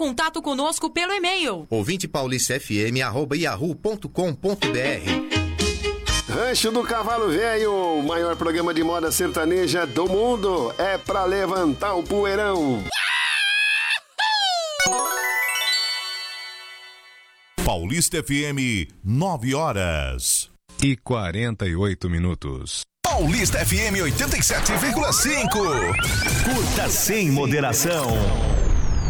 contato conosco pelo e-mail ouvintepaulistafm@yahoo.com.br. Rancho do Cavalo Velho, o maior programa de moda sertaneja do mundo, é pra levantar o poeirão. Paulista FM, 9h48. Paulista FM 87,5. Curta sem moderação.